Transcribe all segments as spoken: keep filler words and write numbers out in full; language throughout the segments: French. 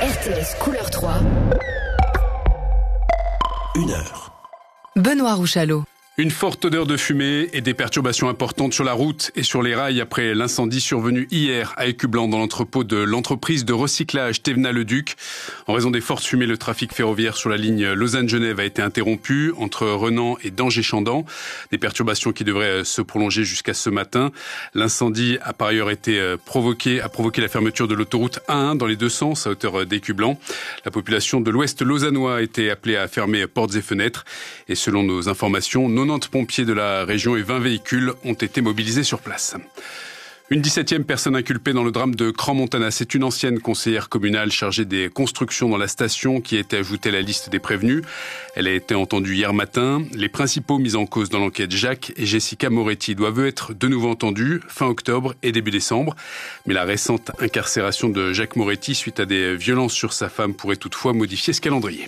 R T S Couleur trois. Une heure. Benoît Rouchalot. Une forte odeur de fumée et des perturbations importantes sur la route et sur les rails après l'incendie survenu hier à Écublanc dans l'entrepôt de l'entreprise de recyclage Thévenat-le-Duc. En raison des fortes fumées, le trafic ferroviaire sur la ligne Lausanne-Genève a été interrompu entre Renan et Dangers-Chandon. Des perturbations qui devraient se prolonger jusqu'à ce matin. L'incendie a par ailleurs été provoqué, a provoqué la fermeture de l'autoroute A un dans les deux sens à hauteur d'Écublanc. La population de l'ouest lausannois a été appelée à fermer portes et fenêtres. Et selon nos informations, quatre-vingt-dix pompiers de la région et vingt véhicules ont été mobilisés sur place. Une dix-septième personne inculpée dans le drame de Crans-Montana. C'est une ancienne conseillère communale chargée des constructions dans la station qui a été ajoutée à la liste des prévenus. Elle a été entendue hier matin. Les principaux mis en cause dans l'enquête, Jacques et Jessica Moretti, doivent être de nouveau entendus fin octobre et début décembre. Mais la récente incarcération de Jacques Moretti suite à des violences sur sa femme pourrait toutefois modifier ce calendrier.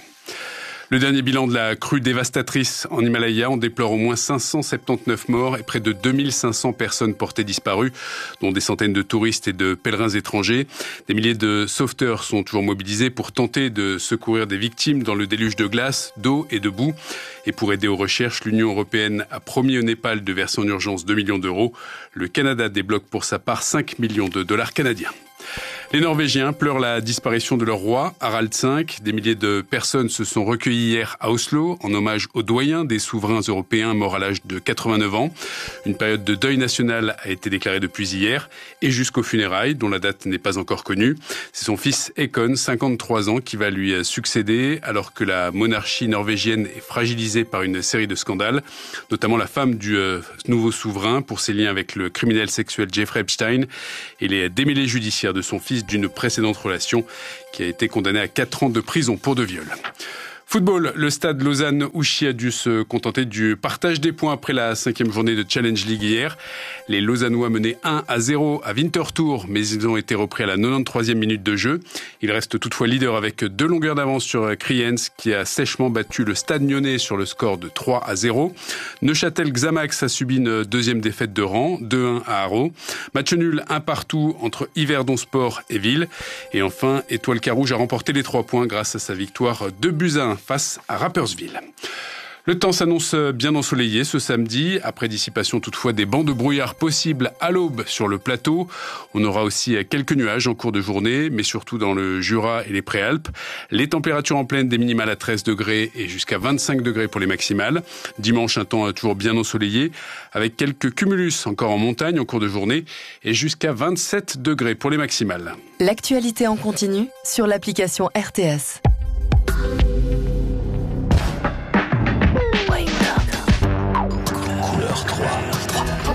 Le dernier bilan de la crue dévastatrice en Himalaya, on déplore au moins cinq cent soixante-dix-neuf morts et près de deux mille cinq cents personnes portées disparues, dont des centaines de touristes et de pèlerins étrangers. Des milliers de sauveteurs sont toujours mobilisés pour tenter de secourir des victimes dans le déluge de glace, d'eau et de boue. Et pour aider aux recherches, l'Union européenne a promis au Népal de verser en urgence deux millions d'euros. Le Canada débloque pour sa part cinq millions de dollars canadiens. Les Norvégiens pleurent la disparition de leur roi, Harald cinq. Des milliers de personnes se sont recueillies hier à Oslo en hommage au doyen des souverains européens mort à l'âge de quatre-vingt-neuf ans. Une période de deuil national a été déclarée depuis hier et jusqu'aux funérailles, dont la date n'est pas encore connue. C'est son fils Ekon, cinquante-trois ans, qui va lui succéder alors que la monarchie norvégienne est fragilisée par une série de scandales, notamment la femme du euh, nouveau souverain pour ses liens avec le criminel sexuel Jeffrey Epstein et les démêlés judiciaires de son fils d'une précédente relation qui a été condamné à quatre ans de prison pour de viol. Football, le stade Lausanne-Ouchy a dû se contenter du partage des points après la cinquième journée de Challenge League hier. Les Lausannois menaient un à zéro à Winterthur, mais ils ont été repris à la quatre-vingt-treizième minute de jeu. Ils restent toutefois leaders avec deux longueurs d'avance sur Kriens, qui a sèchement battu le Stade Nyonnais sur le score de trois à zéro. Neuchâtel-Xamax a subi une deuxième défaite de rang, deux un à Haro. Match nul un partout entre Yverdon Sport et Ville. Et enfin, Étoile Carouge a remporté les trois points grâce à sa victoire deux buts à un face à Rapperswil. Le temps s'annonce bien ensoleillé ce samedi, après dissipation toutefois des bancs de brouillard possibles à l'aube sur le plateau. On aura aussi quelques nuages en cours de journée, mais surtout dans le Jura et les Préalpes. Les températures en pleine des minimales à treize degrés et jusqu'à vingt-cinq degrés pour les maximales. Dimanche, un temps toujours bien ensoleillé, avec quelques cumulus encore en montagne en cours de journée et jusqu'à vingt-sept degrés pour les maximales. L'actualité en continu sur l'application R T S.